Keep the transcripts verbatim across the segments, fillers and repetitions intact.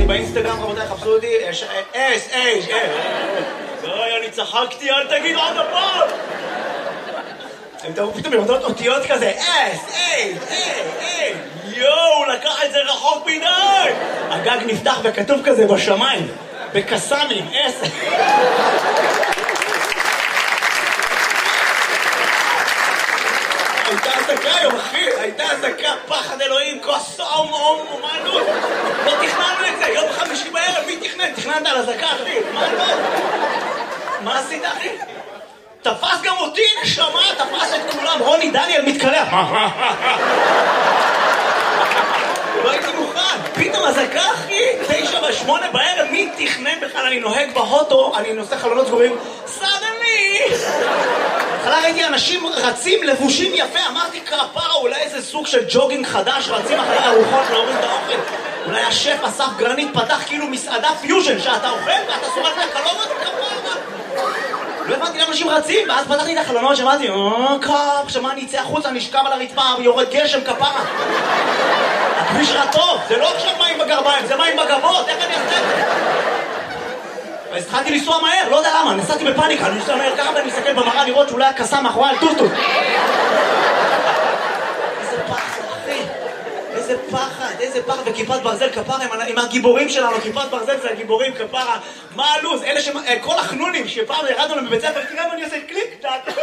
אני באינסטגרם, רבותיי, חפשו אותי, אש, אש, אש, אוי, אני צחקתי, אל תגיד עוד הפעם! הם תראו פתאום במתנות אותיות כזה, אש, אש, אש, יואו, הוא לקח את זה רחוק מדי! הגג נפתח וכתוב כזה בשמיים, בקסאמים, אש. הייתה עסקה היום, אחי, הייתה עסקה, פחד אלוהים, כוס אום אום אומנות. לא תכננו את זה, יום חמישי בערב, מי תכנן? תכננת על עסקה, אחי, מה לא? מה עשית, אחי? תפס גם אותי, נשמה, תפס את כולם, רוני דניאל מתקלח. לא הייתי מוכן, פתאום עסקה, אחי, תשע ושמונה בערב, מי תכנן בכלל? אני נוהג בהוטו, אני נושא חלונות סגורים, סדני! התחלה ראיתי אנשים רצים לבושים יפה, אמרתי כפרה, אולי איזה סוג של ג'וגינג חדש, רצים אחרי ארוחות להוריד את האוכל. אולי השף אסף גרנית פתח כאילו מסעדה פיוז'ן, שאתה אוכל ואתה סורק מהחלונות כפרה. לא הבנתי למה אנשים רצים, ואז פתחתי את החלונות שאמרתי, אה, קאפ, שמה אני אצא החוצה, נשכב על הרצפה, יורד גשם כפרה. הכביש רטוב, זה לא עכשיו מים בגרביים, זה מים בגבות, איך אני אעשה את זה? אז התחלתי לנסוע מהר, לא יודע למה, נסעתי בפאניקה, אני נוסע מהר ככה ואני מסתכל במראה לראות שאולי הקסאם מאחורי על טוטוט. איזה פחד, אחי, איזה פחד, איזה פחד, וכיפת ברזל כפרה עם הגיבורים שלנו, כיפת ברזל זה הגיבורים כפרה, מה הלו"ז, אלה ש... כל החנונים שפעם ירדנו להם בבית ספר, תראה מה אני עושה, קליק, טק.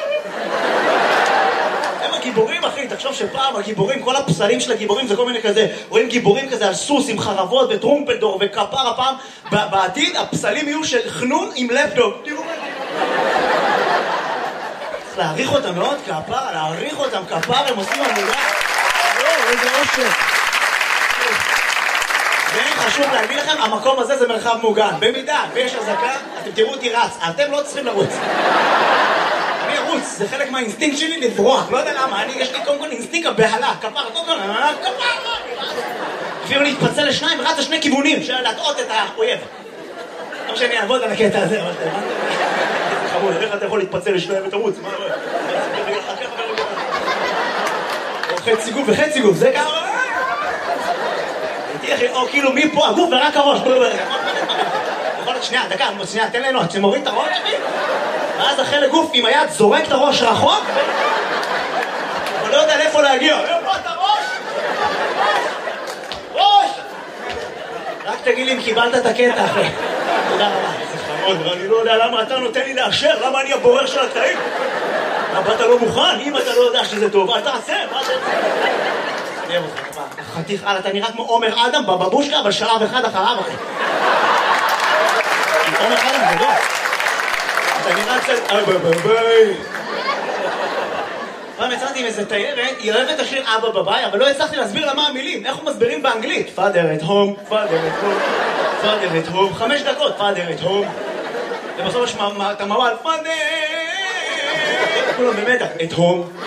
הם הגיבורים, אחי, תחשוב שפעם הגיבורים, כל הפסלים של הגיבורים זה כל מיני כזה, רואים גיבורים כזה על סוס עם חרבות וטרומפלדור וכפרה פעם, בעתיד הפסלים יהיו של חנון עם לפדוג. תראו מה זה. צריך להעריך אותם מאוד כפרה, להעריך אותם כפרה, הם עושים עבודה. לא, איזה אושר. וחשוב להגיד לכם, המקום הזה זה מרחב מוגן. במידה ויש הזקה, אתם תראו אותי רץ, אתם לא צריכים לרוץ. אני ארוץ, זה חלק מהאינסטינקט שלי לברוח, לא יודע למה, אני, יש לי קודם כל אינסטינקט הבהלה, כפרה, קודם כל, כפרה, אפילו להתפצל לשניים, רץ לשני כיוונים, של להטעות את האויב. לא שאני אעבוד על הקטע הזה, אבל זה חמוד, איך אתה יכול להתפצל לשניים ותרוץ? מה, או חצי גוף וחצי גוף, זה ככה, או כאילו מפה, הגוף ורק הראש. יכול להיות, שנייה, דקה, שנייה, תן לנו, שמוריד את הראש, ואז החלק גוף עם היד זורק את הראש רחוק, אבל לא יודע לאיפה להגיע. איפה את הראש? ראש! רק תגיד לי אם קיבלת את הקטע, אחי. תודה רבה. זה חמוד, אני לא יודע למה אתה נותן לי לאשר, למה אני הבורר של הקטעים? למה אתה לא מוכן? אם אתה לא יודע שזה טוב, אל תעשה, מה אתה רוצה? נראה אותך, חתיך, אל, אתה נראה כמו עומר אדם בבבושקה, אבל שלב אחד אחריו, אחי. עומר אדם זה לא. אתה נראה קצת... אבא בביי. פעם יצאתי עם איזה תיירת, היא אוהבת את השיר אבא בביי, אבל לא הצלחתי להסביר לה מה המילים, איך הוא מסבירים באנגלית. Father at home, father at home, father at home, חמש דקות, father at home. ובסוף יש את המעל, father! כולם במתח, at home.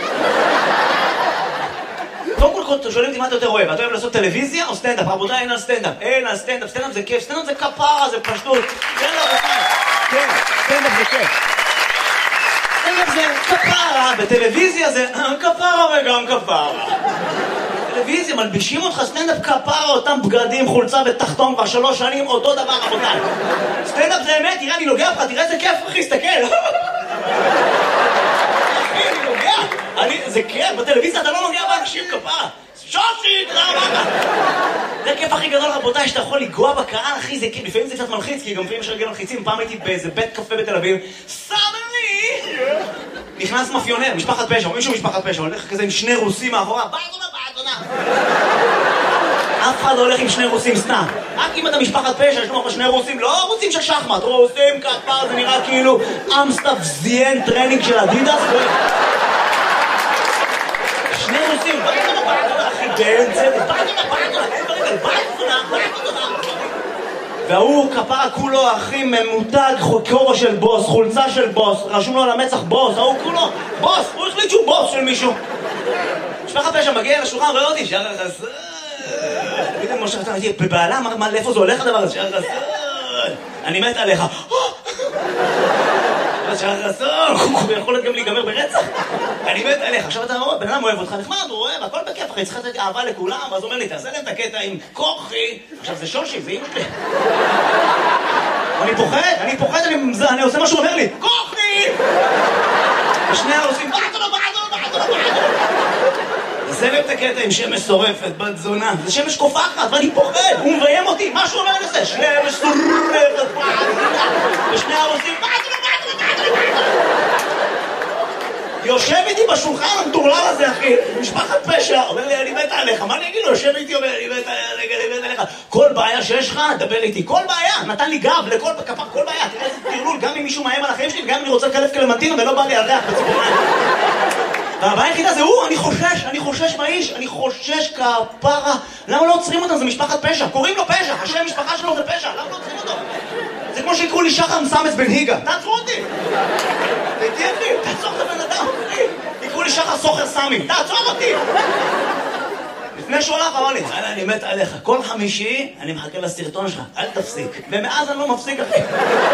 קודם כל, אתה שואלים אותי מה אתה יותר אוהב, אתה אוהב לעשות טלוויזיה או סטנדאפ? רבותיי, אין על סטנדאפ, אין על סטנדאפ, סטנדאפ זה כיף, סטנדאפ זה כפרה, זה פשטות, כן רבותיי, כן, סטנדאפ זה כיף. סטנדאפ זה כפרה, בטלוויזיה זה כפרה וגם כפרה. טלוויזיה, מלבישים אותך סטנדאפ כפרה, אותם בגדים, חולצה ותחתון כבר שלוש שנים, אותו דבר רבותיי. סטנדאפ זה אמת, תראה, אני נוגע לך, תראה איזה כיף, אחי, סתכל. זה כיף, בטלוויזיה אתה לא נוגע באנשים כפרה. שושי, תודה רבה. זה הכיף הכי גדול רבותיי, שאתה יכול לגוע בקהל, אחי, זה כיף. לפעמים זה קצת מלחיץ, כי גם לפעמים יש רגע מלחיצים. פעם הייתי באיזה בית קפה בתל אביב, סדני! נכנס מאפיונר, משפחת פשע, או מישהו משפחת פשע, הולך כזה עם שני רוסים מאחורה, באזונה, באזונה. אף אחד לא הולך עם שני רוסים סתם. רק אם אתה משפחת פשע, יש לך שני רוסים, לא רוסים של שחמט, רוסים כפר, זה נראה כאילו אמסטאפ זיין טרנינג של אדידס. שני רוסים, באזונה, באזונה, אחי, באמצע, באזונה, באזונה, באזונה, באזונה. והוא כפרה כולו, אחי, ממותג, כובע של בוס, חולצה של בוס, רשום לו על המצח בוס, ההוא כולו, בוס, הוא החליט שהוא בוס של מישהו. משפחת פשע מגיע לשולחן, רואה אותי, שער החסר. פתאום כמו שאתה הייתי בבעלה, מה, לאיפה זה הולך הדבר הזה? שער החסר. אני מת עליך. זה שחר חסון, הוא יכול גם להיגמר ברצח. אני מת עליך, עכשיו אתה רואה, בן אדם אוהב אותך, נחמד, הוא אוהב, הכל בכיף, אחי, צריך לתת אהבה לכולם, ואז הוא אומר לי, תעשה להם את הקטע עם כוחי. עכשיו זה שושי, זה אמא שלי. אני פוחד, אני פוחד, אני עושה מה שהוא אומר לי, כוחי! ושנייה עושים, בעטו לו, בעטו לו, בעטו לו, בעטו לו. זה להם את הקטע עם שמש שורפת, בת זונה, זה שמש קופחת, ואני פוחד, הוא מביים אותי, מה שהוא אומר לזה, שמש שורפת, ושנייה עושים, בעטו לו, בעטו לו, בעטו לו, בעטו לו. יושב איתי בשולחן המטורלל הזה, אחי, משפחת פשע, אומר לי, אני מת עליך, מה אני אגיד לו? יושב איתי, אומר, אני מת עליך, כל בעיה שיש לך, דבר איתי, כל בעיה, נתן לי גב לכל כפר, כל בעיה, תראה איזה תרלול, גם אם מישהו מאיים על החיים שלי, וגם אם אני רוצה לקלף קלמנטינה ולא בא לי ירח בציפורניים. והבעיה היחידה זה הוא, אני חושש, אני חושש מהאיש, אני חושש כפרה, למה לא עוצרים אותם? זה משפחת פשע, קוראים לו פשע, השם משפחה שלו זה פשע, למה לא עוצרים אותו? זה כמו שיקראו לי שחר מסמס בן היגה, תעצרו אותי! תהייתי אחי, תעצור את הבן אדם, אחי! יקראו לי שחר סוחר סמי, תעצור אותי! לפני שהוא הלך, אמר לי, אני מת עליך, כל חמישי אני מחכה לסרטון שלך, אל תפסיק. ומאז אני לא מפסיק, אחי.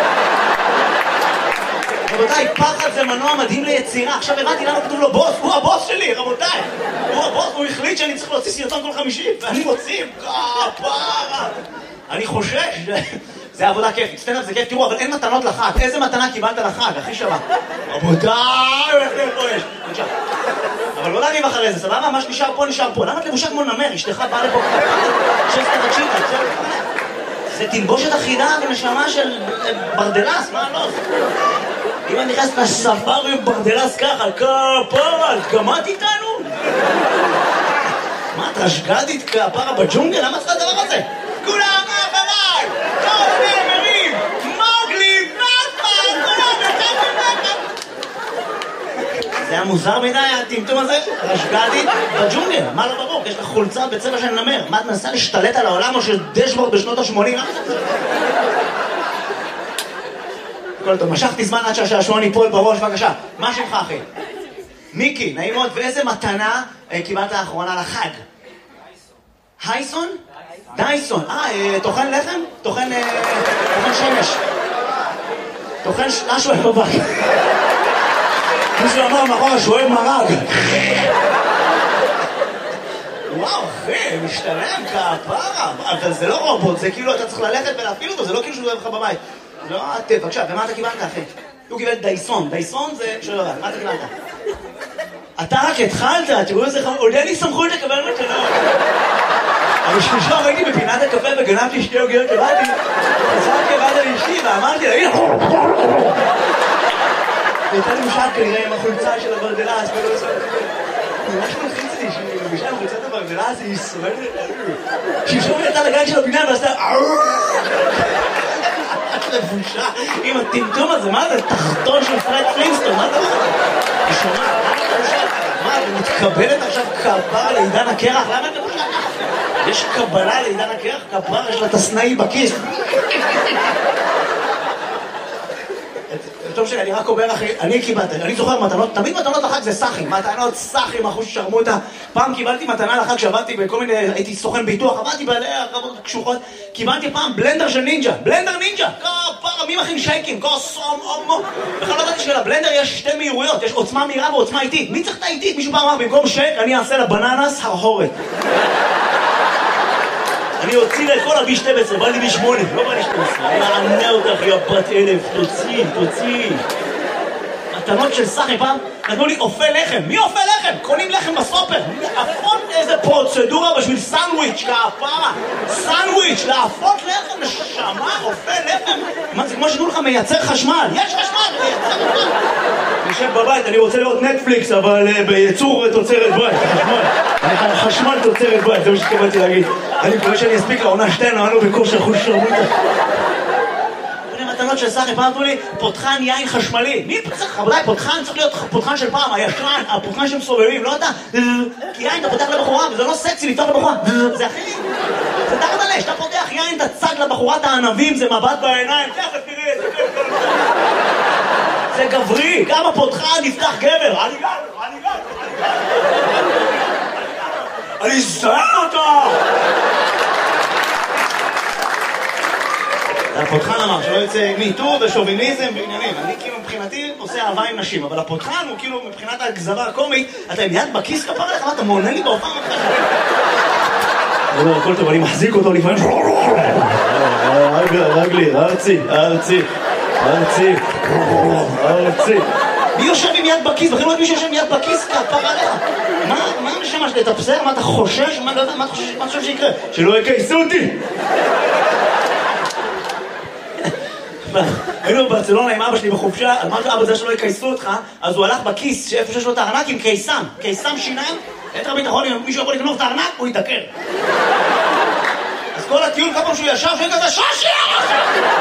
רבותיי, פחד זה מנוע מדהים ליצירה. עכשיו הבנתי למה כתוב לו בוס, הוא הבוס שלי, רבותיי. הוא הבוס, הוא החליט שאני צריך להוציא סרטון כל חמישי, ואני מוציא, כפרה. אני חושש, זה עבודה כיפית, סטנדאפ זה כיף, תראו, אבל אין מתנות לחג. איזה מתנה קיבלת לחג, הכי שווה? רבותיי, איך זה פה יש? בבקשה. אבל לא להריב אחרי זה, סבבה? מה שנשאר פה נשאר פה. למה את לבושה כמו נמר? אשתך באה לפה שסת תקשיב, זה תלבושת אחידה ונשמה של ברדלס, מה לא? אם אני נכנס לספארי עם ברדלס ככה, כפרה, גמרת איתנו? מה, את רשגדית כפרה בג'ונגל? למה צריך הדבר הזה? כולם אחריי! כל נאמרים! מוגלי! נאפה! כולם נאפה! זה היה מוזר מדי, הטמטום הזה? רשגדית בג'ונגל, מה לא ברור? יש לך חולצה בצבע של נמר. מה, את מנסה להשתלט על העולם או של דשבורד בשנות ה-שמונים? כל טוב, משכתי זמן עד שהשעשועון ייפול בראש, בבקשה. מה שמך, אחי? מיקי, נעים מאוד, ואיזה מתנה קיבלת לאחרונה לחג? הייסון? דייסון. אה, תוכן לחם? תוכן שמש. תוכן משהו אוהב בבית. מישהו אמר מאחורה שהוא אוהב מרג. וואו, אחי, משתלם כפרה. אבל זה לא רובוט, זה כאילו אתה צריך ללכת ולהפעיל אותו, זה לא כאילו שהוא אוהב לך בבית. לא, טוב, בבקשה, ומה אתה קיבלת, אחי? הוא קיבל דייסון. דייסון זה... שלא יודע, מה אתה קיבלת? אתה רק התחלת, תראו איזה חמור, עוד אין לי סמכות לקבל מתנות. אבל שלשום הייתי בפינת הקפה וגנבתי שתי עוגיות לבדי, חזרתי לבד על אשתי ואמרתי לה, הנה! והייתה לי משחק כנראה עם החולצה של הברדלס, ולא עושה... ממש מלחיץ לי שהיא מבישה עם חולצת הברדלס, היא סובלת את... שלשום הייתה לגן של הבניין ועשתה... לבושה עם הטמטום הזה, מה זה? תחתון של פרד פלינסטון, מה זה? היא שומעת, מה, היא מתקבלת עכשיו כפרה לעידן הקרח? למה את לבושה? יש קבלה לעידן הקרח, כפרה, יש לה תסנאי בכיס. טוב שאני רק אומר אחי, אני קיבלתי, אני זוכר מתנות, תמיד מתנות לחג זה סחים, מתנות סחים, אחוז ששרמוטה. פעם קיבלתי מתנה לחג שעבדתי בכל מיני, הייתי סוכן ביטוח, עבדתי בעלי הרבות קשוחות, קיבלתי פעם בלנדר של נינג'ה, בלנדר נינג'ה, כפרה, מי מכין שייקים, כוסום, אומו. בכלל לא ידעתי שלבלנדר יש שתי מהירויות, יש עוצמה מהירה ועוצמה איטית. מי צריך את האיטית? מישהו פעם אמר, במקום שייק אני אעשה לבננס הרהורת. אני הוציא לה את כל ה-בי שתים עשרה, בא לי בי שמונה, לא בא לי שתים עשרה. אני מענה אותך, יא בת אלף, תוציא, תוציא. מתנות של סחי פעם, נתנו לי אופה לחם. מי אופה לחם? קונים לחם בסופר. לאפות איזה פרוצדורה בשביל סנדוויץ', כפרה. סנדוויץ', לאפות לחם, נשמה, אופה לחם. מה, זה כמו שתנו לך מייצר חשמל. יש חשמל, מייצר חשמל. אני יושב בבית, אני רוצה לראות נטפליקס, אבל בייצור תוצרת בית, חשמל. אני חשמל תוצרת בית, זה מה שתקבלתי להגיד. אני מקווה שאני אספיק לעונה שתינו, אנו בכושר חוש שרמוטה. מתנות של סחי, פעם אמרו לי, פותחן יין חשמלי. מי צריך? חבודי, פותחן צריך להיות פותחן של פעם, הישן, הפותחן שמסובבים, לא אתה. כי יין אתה פותח לבחורה, וזה לא סקסי לפתוח לבחורה. זה הכי... זה תחת עלי, שאתה פותח יין, אתה צג לבחורת הענבים, זה מבט בעיניים. תכף תראי, זה כיף. זה גברי, כמה פותחן נפתח גבר. אני גר, אני גר, אני גר. אני זהר אותו! הפותחן אמר שלא יוצא מיטור ושוביניזם ועניינים. אני כאילו מבחינתי עושה אהבה עם נשים, אבל הפותחן הוא כאילו מבחינת הגזרה הקומית, אתה עם יד בכיס כפר עליך, מה אתה מעונה לי בהופעה מתחת? אני אומר, הכל טוב, אני מחזיק אותו לפעמים. רגלי, ארצי, ארצי, ארצי, ארצי. מי יושב עם יד בכיס? בכלל לא יודעת מי שיושב עם יד בכיס כפר עליך. מה הנשמה שלי? תפסר? מה אתה חושש? מה אתה חושב שיקרה? שלא יקייסו אותי! היינו בברצלונה עם אבא שלי בחופשה, אמרתי אבא זה שלא יקייסו אותך, אז הוא הלך בכיס שאיפה שיש לו את הארנק עם קיסם, קיסם שיניים, יתר ביטחון, אם מישהו יכול לגנוב את הארנק, הוא יתעקר. אז כל הטיול כמה שהוא ישר, שהוא כזה שושי!